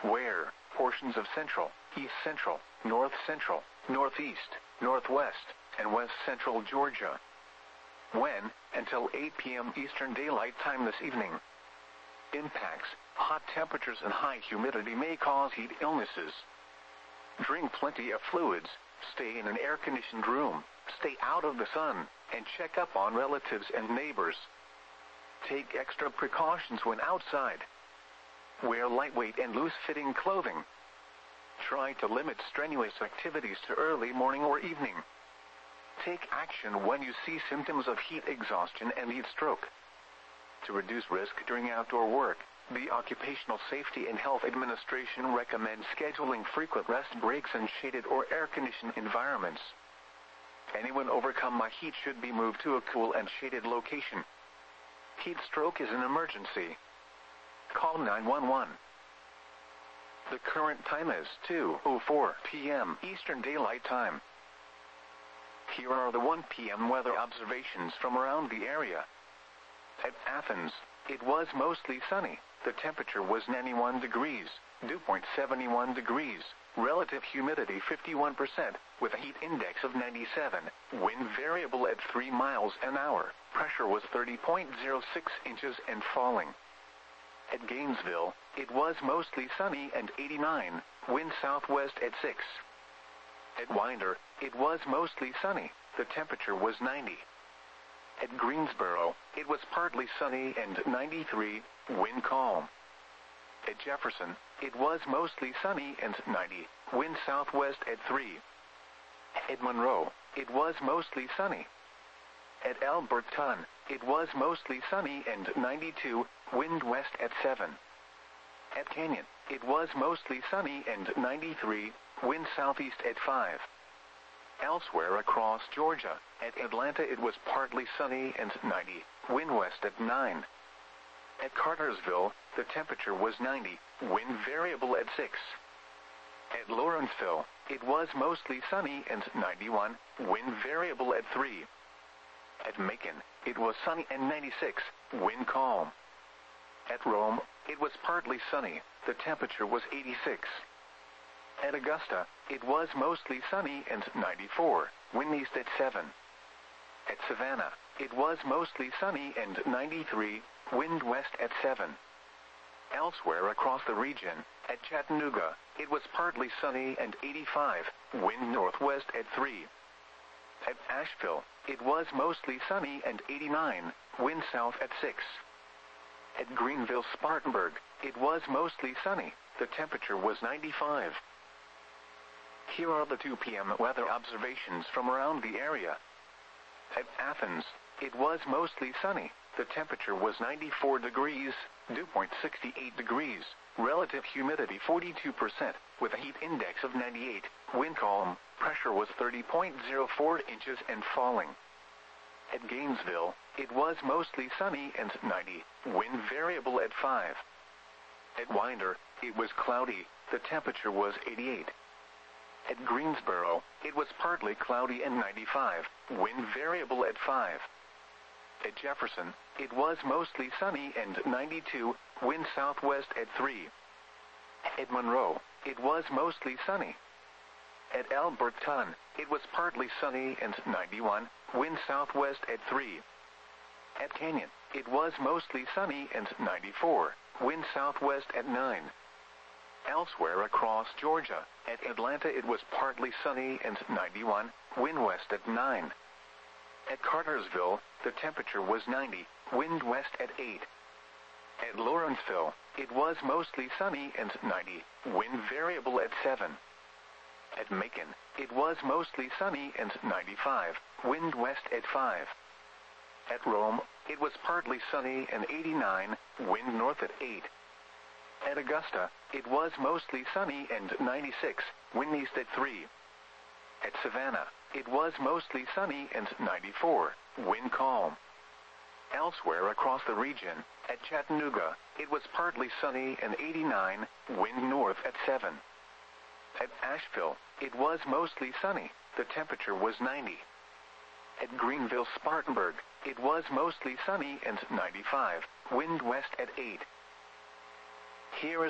where portions of central, east central, north central, northeast, northwest, and west central Georgia. When, until 8 p.m. Eastern Daylight Time this evening. Impacts: hot temperatures and high humidity may cause heat illnesses. Drink plenty of fluids, stay in an air-conditioned room, stay out of the sun, and check up on relatives and neighbors. Take extra precautions when outside. Wear lightweight and loose-fitting clothing. Try to limit strenuous activities to early morning or evening. Take action when you see symptoms of heat exhaustion and heat stroke. To reduce risk during outdoor work, the Occupational Safety and Health Administration recommends scheduling frequent rest breaks in shaded or air-conditioned environments. Anyone overcome by heat should be moved to a cool and shaded location. Heat stroke is an emergency. Call 911. The current time is 2:04 p.m. Eastern Daylight Time. Here are the 1 p.m. weather observations from around the area. At Athens, it was mostly sunny. The temperature was 91 degrees, dew point 71 degrees, relative humidity 51%, with a heat index of 97, wind variable at 3 miles an hour, pressure was 30.06 inches and falling. At Gainesville, it was mostly sunny and 89, wind southwest at 6. At Winder, it was mostly sunny. The temperature was 90. At Greensboro, it was partly sunny and 93, wind calm. At Jefferson, it was mostly sunny and 90, wind southwest at 3. At Monroe, it was mostly sunny. At Alberton, it was mostly sunny and 92, wind west at 7. At Canyon, it was mostly sunny and 93, wind southeast at 5. Elsewhere across Georgia, at Atlanta it was partly sunny and 90, wind west at 9. At Cartersville, the temperature was 90, wind variable at 6. At Lawrenceville, it was mostly sunny and 91, wind variable at 3. At Macon, it was sunny and 96, wind calm. At Rome, it was partly sunny, the temperature was 86. At Augusta, it was mostly sunny and 94, wind east at 7. At Savannah, it was mostly sunny and 93, wind west at 7. Elsewhere across the region, at Chattanooga, it was partly sunny and 85, wind northwest at 3. At Asheville, it was mostly sunny and 89, wind south at 6. At Greenville-Spartanburg, it was mostly sunny, the temperature was 95. Here are the 2 p.m. weather observations from around the area. At Athens, it was mostly sunny, the temperature was 94 degrees, dew point 68 degrees, relative humidity 42%, with a heat index of 98, wind calm, pressure was 30.04 inches and falling. At Gainesville, it was mostly sunny and 90, wind variable at 5. At Winder, it was cloudy, the temperature was 88. At Greensboro, it was partly cloudy and 95, wind variable at 5. At Jefferson, it was mostly sunny and 92, wind southwest at 3. At Monroe, it was mostly sunny. At Alberton, it was partly sunny and 91, wind southwest at 3. At Canyon, it was mostly sunny and 94, wind southwest at 9. Elsewhere across Georgia, at Atlanta it was partly sunny and 91, wind west at 9. At Cartersville, the temperature was 90, wind west at 8. At Lawrenceville, it was mostly sunny and 90, wind variable at 7. At Macon, it was mostly sunny and 95, wind west at 5. At Rome, it was partly sunny and 89, wind north at 8. At Augusta, it was mostly sunny and 96, wind east at 3. At Savannah, it was mostly sunny and 94, wind calm. Elsewhere across the region, at Chattanooga, it was partly sunny and 89, wind north at 7. At Asheville, it was mostly sunny, the temperature was 90. At Greenville-Spartanburg, it was mostly sunny and 95, wind west at 8. Here is